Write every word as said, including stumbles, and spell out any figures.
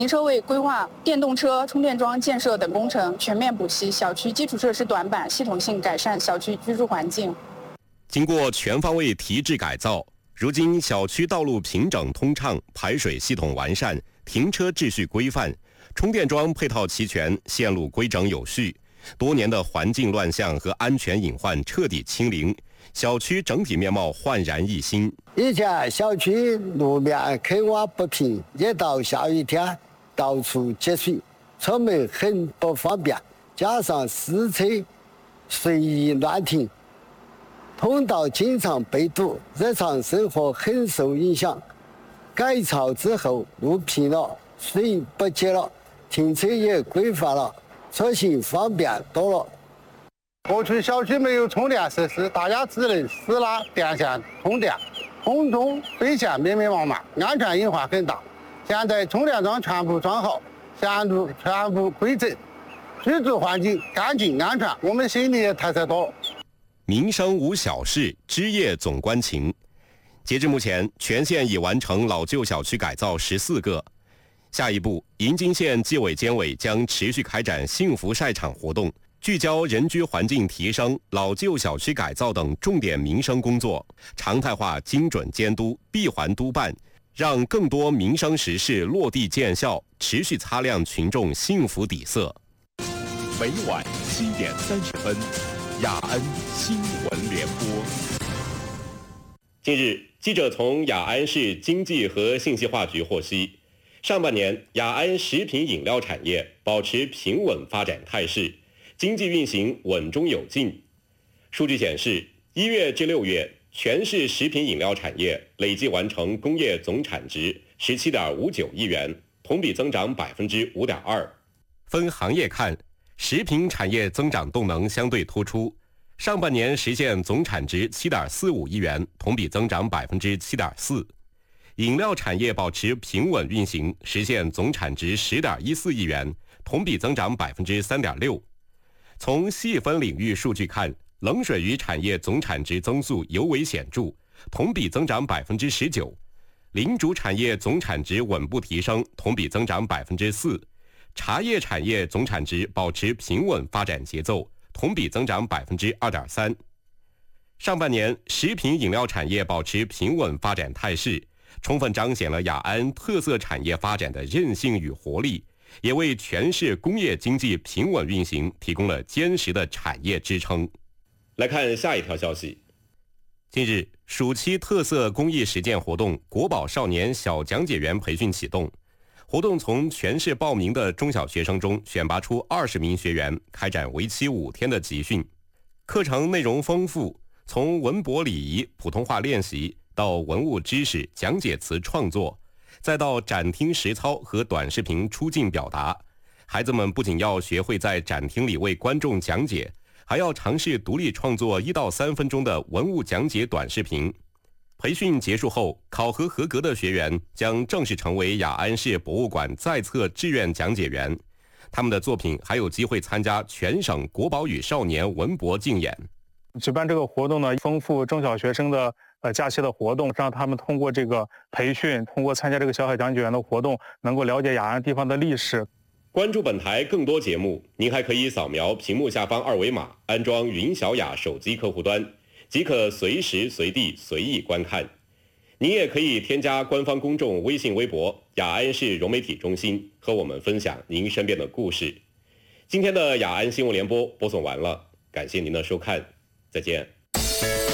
停车位规划、电动车充电桩建设等工程全面补齐小区基础设施短板，系统性改善小区居住环境。 经过全方位提质改造，如今小区道路平整通畅，排水系统完善，停车秩序规范，充电桩配套齐全，线路规整有序，多年的环境乱象和安全隐患彻底清零，小区整体面貌焕然一新。 以前小区路面坑洼不平，一到下雨天到处积水，出门很不方便，加上私车随意乱停，通道经常被堵，日常生活很受影响。改造之后，路平了，水不积了，停车也规范了，出行方便多了。 过去小区没有充电设施，大家只能私拉电线充电，空中水线密密麻麻，安全隐患很大。现在充电桩全部装好，线路全部规整，居住环境干净安全，我们心里也踏实多了。 民生无小事，枝叶总关情。截至目前，全县已完成老旧小区改造十四个。下一步，银津县纪委监委将持续开展幸福晒场活动，聚焦人居环境提升、老旧小区改造等重点民生工作，常态化精准监督、闭环督办，让更多民生实事落地见效，持续擦亮群众幸福底色。 每晚七点三十分，雅安新闻联播。 近日，记者从雅安市经济和信息化局获悉，上半年雅安食品饮料产业保持平稳发展态势，经济运行稳中有进。数据显示，一月至六月，全市食品饮料产业累计完成工业总产值十七点五九亿元，同比增长百分之五点二。分行业看，食品产业增长动能相对突出。上半年实现总产值七点四五亿元，同比增长百分之七点四。饮料产业保持平稳运行，实现总产值十点一四亿元，同比增长百分之三点六。从细分领域数据看，冷水鱼产业总产值增速尤为显著，同比增长百分之十九。零主产业总产值稳步提升，同比增长百分之四。茶叶产业总产值保持平稳发展节奏，同比增长百分之二点三。上半年，食品饮料产业保持平稳发展态势，充分彰显了雅安特色产业发展的韧性与活力，也为全市工业经济平稳运行提供了坚实的产业支撑。来看下一条消息。近日，暑期特色公益实践活动国宝少年小讲解员培训启动。活动从全市报名的中小学生中选拔出二十名学员，开展为期五天的集训。课程内容丰富，从文博礼仪、普通话练习到文物知识、讲解词创作，再到展厅实操和短视频出镜表达。孩子们不仅要学会在展厅里为观众讲解，还要尝试独立创作一到三分钟的文物讲解短视频。培训结束后，考核合格的学员将正式成为雅安市博物馆在册志愿讲解员。他们的作品还有机会参加全省国宝与少年文博竞演。 举办这个活动呢，丰富中小学生的呃假期的活动，让他们通过这个培训，通过参加这个小海讲解员的活动，能够了解雅安地方的历史。 关注本台更多节目，您还可以扫描屏幕下方二维码，安装云小雅手机客户端，即可随时随地随意观看。您也可以添加官方公众微信微博雅安市融媒体中心，和我们分享您身边的故事。今天的雅安新闻联播播送完了，感谢您的收看，再见。